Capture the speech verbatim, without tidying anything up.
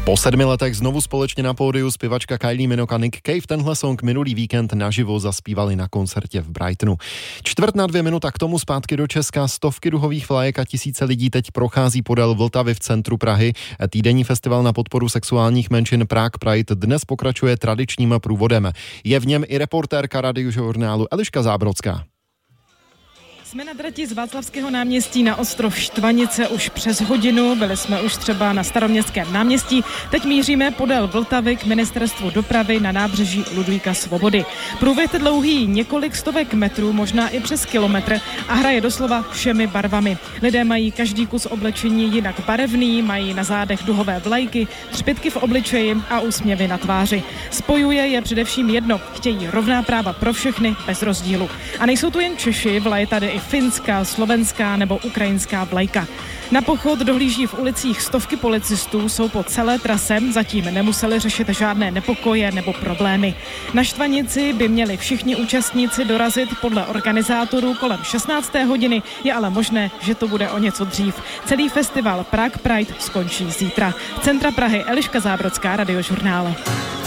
Po sedmi letech znovu společně na pódiu zpěvačka Kylie Minogue a Nick Cave. Tenhle song minulý víkend naživo zaspívali na koncertě v Brightonu. Čtvrt na dvě minuta k tomu zpátky do Česka. Stovky duhových vlajek a tisíce lidí teď prochází podél Vltavy v centru Prahy. Týdenní festival na podporu sexuálních menšin Prague Pride dnes pokračuje tradičním průvodem. Je v něm i reportérka Radiožurnálu Eliška Zábrodská. Jsme na trati z Václavského náměstí na ostrov Štvanice už přes hodinu, byli jsme už třeba na Staroměstském náměstí, teď míříme podél Vltavy k ministerstvu dopravy na nábřeží Ludvíka Svobody. Průběh je dlouhý několik stovek metrů, možná i přes kilometr a hraje doslova všemi barvami. Lidé mají každý kus oblečení jinak barevný, mají na zádech duhové vlajky, třpytky v obličeji a úsměvy na tváři. Spojuje je především jedno, chtějí rovná práva pro všechny bez rozdílu. A nejsou tu jen Češi, vlaje tady i finská, slovenská nebo ukrajinská vlajka. Na pochod dohlíží v ulicích stovky policistů, jsou po celé trase, zatím nemuseli řešit žádné nepokoje nebo problémy. Na Štvanici by měli všichni účastníci dorazit podle organizátorů kolem šestnácté hodiny, je ale možné, že to bude o něco dřív. Celý festival Prague Pride skončí zítra. Centra Prahy Eliška Zábrodská, Radiožurnál.